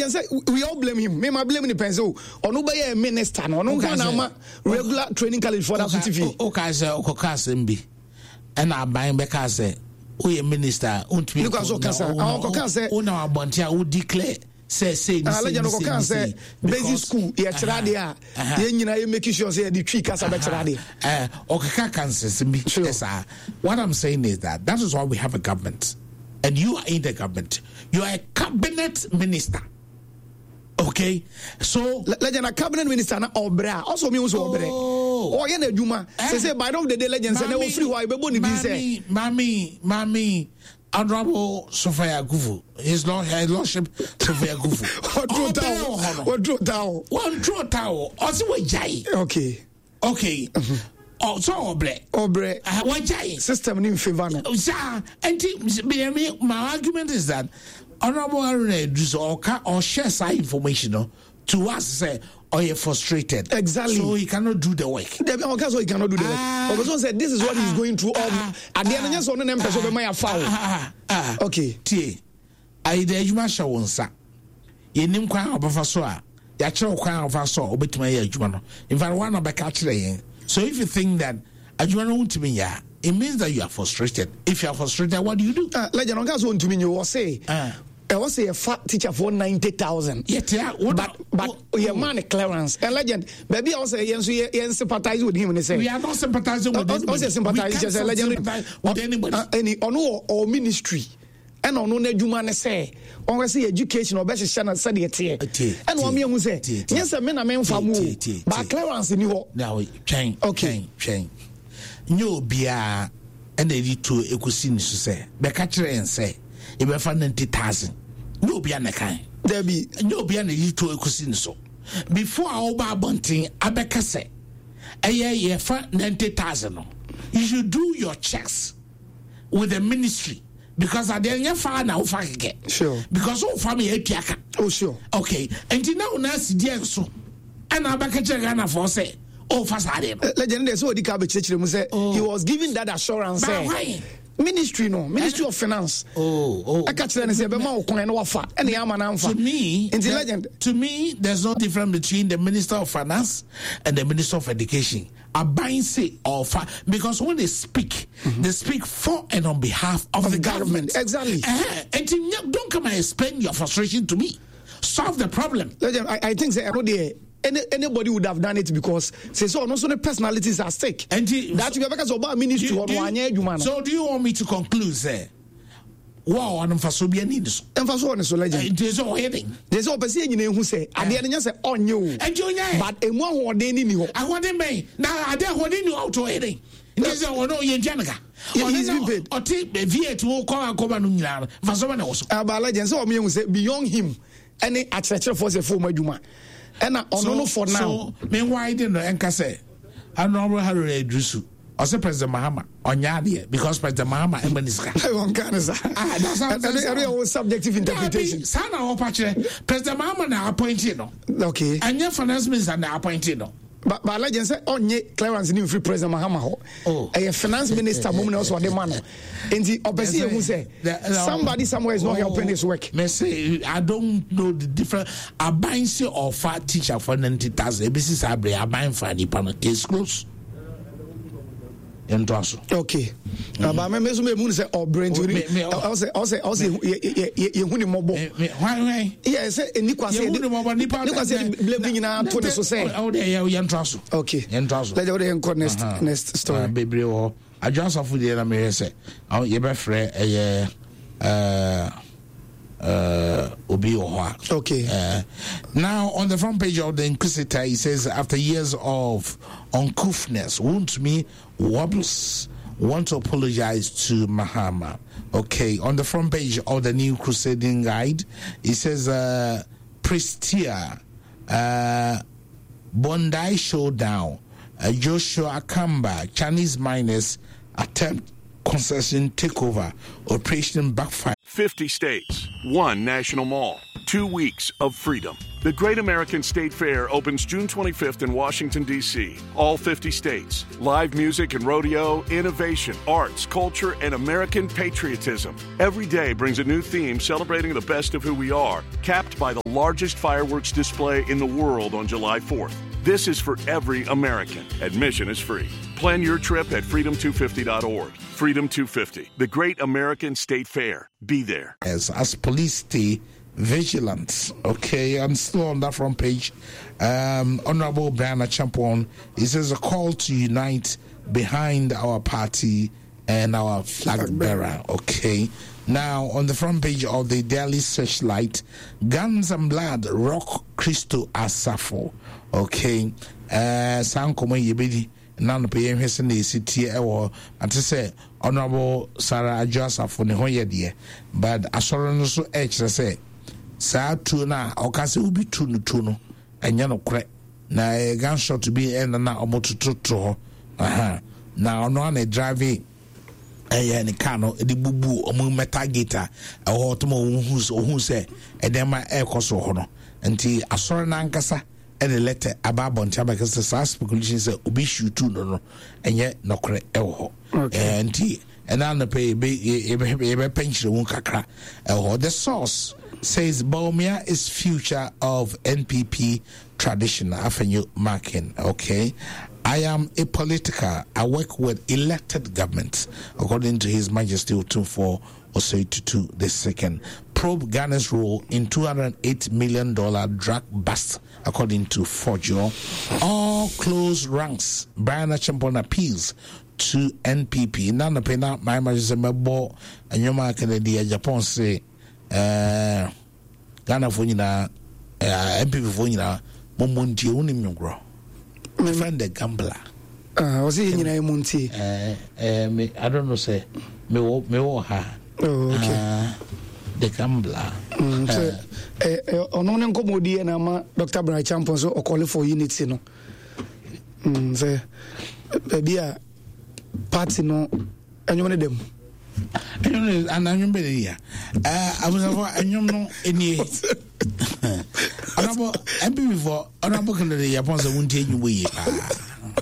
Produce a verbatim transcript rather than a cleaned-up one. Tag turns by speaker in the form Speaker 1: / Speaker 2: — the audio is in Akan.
Speaker 1: legend say we all blame him. Me my blame the pencil. Onu be a minister no. Onu kan na regular training college for that C T V.
Speaker 2: Okay, say okoka sembi. And I buy back as say we a minister. Untimi.
Speaker 1: Because okoka. Okoka say.
Speaker 2: Una abontia who declare. Say say
Speaker 1: ah legend okoka say basic school ye kira dey a ye nyina ye make sure say the tree kasa be kira dey.
Speaker 2: Eh okoka can say me. Yes, what I'm saying is that that is why we have a government. And you are in the government. You are a cabinet minister. Okay? So
Speaker 1: legend a cabinet minister na obra. Also me also obra. Oh, ye na adwuma. Say say by the end of the day legend say they free why be bo ni bi say.
Speaker 2: Mami, mami, Honorable Sophia Gufu. His Lord, His Lordship Sophia Gufu.
Speaker 1: What draw towel? What draw towel?
Speaker 2: One draw towel. Also we jai.
Speaker 1: Okay.
Speaker 2: Okay. Oh, so obre.
Speaker 1: Obre.
Speaker 2: Uh, what jai?
Speaker 1: System in favor no.
Speaker 2: Sir, and my argument is that Honorable Haruna Idris or or share side information no, to us say or you're frustrated.
Speaker 1: Exactly.
Speaker 2: So he cannot do the work.
Speaker 1: Okay, so he cannot do the
Speaker 2: ah,
Speaker 1: work. Because said this is what ah, he's going through. Ah, at the end, just on an person by my foul. Okay.
Speaker 2: T. I the Juma Shawonsa. Ye nim kwan obafa so a ya kire kwan obafa so obetuma ya adwuma no. In fact, one of ka kire yen. So if you think that adwuma no untimi ya, it means that you are frustrated. If you are frustrated, what do you do?
Speaker 1: Uh, legend on gas untimi you will say. Uh, I was a fat teacher for ninety thousand.
Speaker 2: Yeah, yeah. What,
Speaker 1: but but oh, your man clearance. And legend, baby, I say yes, you sympathize with him and say
Speaker 2: we are not sympathizing with him.
Speaker 1: I say sympathize just a legend
Speaker 2: with anybody.
Speaker 1: Uh, any on or ministry. And on no juma ne say on say education or best channel said it here. And one me who say yes, I mean I mean for but clearance in you.
Speaker 2: Now change.
Speaker 1: Okay.
Speaker 2: Change. No bia and they need to ekusin so say. Be catch and say e be fa ninety thousand. No bia na kan.
Speaker 1: There be
Speaker 2: no bia na need to ekusin so. Before our ba bunting abeka say eye ye fa ninety thousand. You should do your checks with the ministry. Because at the end of the now get
Speaker 1: sure.
Speaker 2: Because all family etiaka.
Speaker 1: Oh sure.
Speaker 2: Okay. And now now see the so. And I back Ghana for say. Oh fast him.
Speaker 1: Legend so the cabbage church say he was giving that assurance. Say, ministry no, Ministry of Finance.
Speaker 2: Oh oh.
Speaker 1: I catch them say be ma okwan no wafa. And the ama na amfa.
Speaker 2: To me,
Speaker 1: in the legend.
Speaker 2: To me, there's no difference between the Minister of Finance and the Minister of Education. A buying say or fa- because when they speak, mm-hmm. they speak for and on behalf of, of the government.
Speaker 1: government. Exactly.
Speaker 2: Uh-huh. And to, don't come and explain your frustration to me. Solve the problem.
Speaker 1: Legend, I, I think say, any, anybody would have done it because say so no so the personalities are stake. And the, that you because about ministry
Speaker 2: do, do,
Speaker 1: you,
Speaker 2: so do you want me to conclude say wow on faso bia need so
Speaker 1: emfaso on so legend
Speaker 2: there's all heading
Speaker 1: there's all person nyina hu say ade anya say onye o
Speaker 2: and you nya
Speaker 1: but emu ahoden ni ni ho
Speaker 2: ahoden me na ade ahoden ni out heading ndeze wono ye janaka
Speaker 1: he's been paid
Speaker 2: o ti V eight wo ko akoba no nyina faso na wo so
Speaker 1: aba legend so o me hu say beyond him any attraction for the form adwuma and ono no for now
Speaker 2: so me why didn't enka say Honorable Haruna Idris I say President Mahama Onyade because President Mahama Embaniska.
Speaker 1: I want Canada. Ah, that's a subjective interpretation.
Speaker 2: Sana opache President Mahama na appointed no.
Speaker 1: Okay.
Speaker 2: And your finance minister na appointed no.
Speaker 1: But but legend say onye clearance ni free President Mahama ho. Oh. A finance minister moment also the man. And the opposite who say somebody somewhere is not helping his work.
Speaker 2: Me say I don't know the different a buying say or fat teacher for ninety thousand. This is a buying for the panel case close.
Speaker 1: Okay. Mm-hmm. But me me me say or brain to I say I say I say you hu ni mobo.
Speaker 2: Why why?
Speaker 1: Yeah, say ni kwase ni kwase blame nyina to the so say.
Speaker 2: Oh there you yentraso.
Speaker 1: Okay.
Speaker 2: Yentraso.
Speaker 1: Let's go there next next story.
Speaker 2: Bebre wo. Adjust of the na me say. Oh ye be frɛ eh uh uh Obi Oha.
Speaker 1: Okay.
Speaker 2: Uh, now on the front page of the Inquisitor, he says after years of uncouthness, won't me wobbles want to apologize to Mahama. Okay, on the front page of the New Crusading Guide, it says uh Prestia uh Bondi Showdown, uh, Joshua Akamba, Chinese miners attempt concession takeover, operation backfire.
Speaker 3: fifty states, one national mall, two weeks of freedom. The Great American State Fair opens June twenty-fifth in Washington, D C All fifty states. Live music and rodeo, innovation, arts, culture, and American patriotism. Every day brings a new theme celebrating the best of who we are, capped by the largest fireworks display in the world on July fourth. This is for every American. Admission is free. Plan your trip at freedom two fifty dot org. Freedom two fifty, the Great American State Fair. Be there.
Speaker 2: As, as police stay vigilant. Okay, I'm still on that front page. Um, Honorable Brian Acheampong, he says a call to unite behind our party and our flag bearer. Okay, now on the front page of the Daily Searchlight, Guns and Blood rock Christo Asafo. Okay, uh, Sankomo Yebedi. Nan pay him his ne city ewo ante say Honorable Sarah Adjasafo ne ho yede, but asoro no so e kire say saa tu na okase ubi tu no tu no enya no kre na e gunshot bi e na na omotototo aha na ono na drive eh ni car no e di bubu omo metal gate a ho to mo hu hu say e dem ma e koso ho no nti asoro na nkasa e the letter about Bontaba because the speculation say obi shoot no no enye nokre e ho nti and now the pay be pension won kakra e the source says Bawumia is future of N P P tradition avenue marking. Okay, I am a political. I work with elected governments, according to His Majesty Otumfuo Osei Tutu the second. Probe Ghana's role in two hundred eight million dollar drug bust, according to Fojo. All close ranks. Brian Acheampong appeals to N P P. None of pena my majesty mebo and Yoma Kennedy Japan say uh Ghana for nyina uh N P P for nyina momontie woni mgro. My friend the gambler.
Speaker 1: Uh was he nyina montie?
Speaker 2: Uh uh me I don't know say me wo me wo ha.
Speaker 1: Oh okay.
Speaker 2: Uh, the gambler.
Speaker 1: Mm, so eh ono ne nkomodi na ma Doctor Brian Acheampong so o call for unity no. Mm say baby a party no anyum ne dem
Speaker 2: anyum and anyum be there eh abusafo anyum no enie honorable M P for honorable candidate Japan so won't anyum we